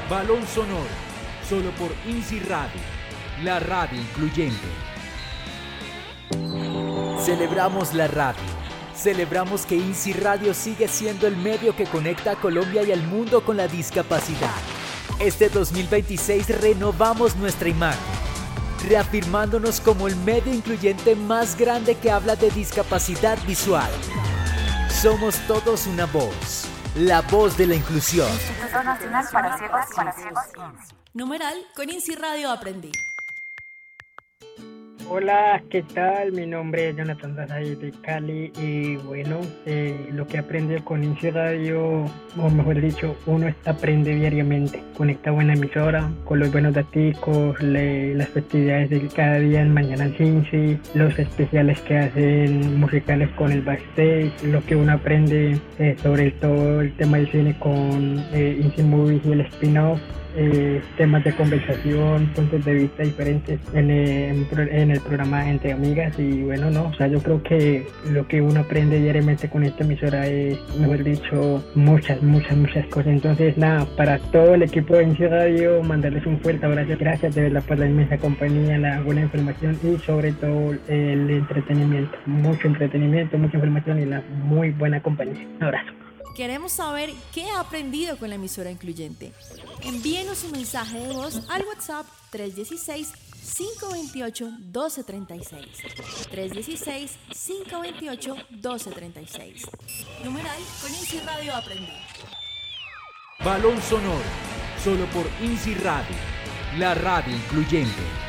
Balón Sonoro, solo por INSI Radio, la radio incluyente. Celebramos la radio. Celebramos que INSI Radio sigue siendo el medio que conecta a Colombia y al mundo con la discapacidad. Este 2026 renovamos nuestra imagen, reafirmándonos como el medio incluyente más grande que habla de discapacidad visual. Somos todos una voz, la voz de la inclusión. Instituto Nacional para Ciegos. Numeral, con INSI Radio aprendí. Hola, ¿qué tal? Mi nombre es Jonathan Daray de Cali y bueno, lo que aprende con INSI Radio, o mejor dicho, uno aprende diariamente. Conecta buena emisora, con los buenos daticos, las festividades de cada día en Mañanas INSI, los especiales que hacen musicales con el backstage, lo que uno aprende sobre todo el tema del cine con INSI Movies y el spin-off. Temas de conversación, puntos de vista diferentes en el programa Entre Amigas y bueno, yo creo que lo que uno aprende diariamente con esta emisora es, mejor dicho, muchas cosas. Entonces nada, para todo el equipo de INSI Radio, mandarles un fuerte abrazo, gracias de verdad por la inmensa compañía, la buena información y sobre todo el entretenimiento, mucha información y la muy buena compañía. Un abrazo. Queremos saber qué ha aprendido con la emisora incluyente. Envíenos un mensaje de voz al WhatsApp 316-528-1236. 316-528-1236. Numeral, con INSI Radio aprendí. Balón Sonoro, solo por INSI Radio, la radio incluyente.